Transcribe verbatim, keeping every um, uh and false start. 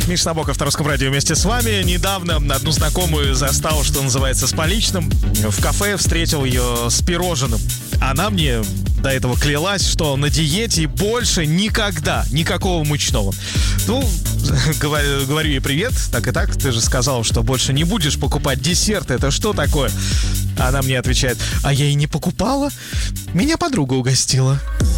Миша Набоков в Русском радио вместе с вами. Недавно одну знакомую застал, что называется, с поличным. В кафе встретил ее с пирожным. Она мне до этого клялась, что на диете и больше никогда никакого мучного. Ну, говорю, говорю ей привет, так и так. Ты же сказал, что больше не будешь покупать десерт. Это что такое? Она мне отвечает: а я и не покупала. Меня подруга угостила.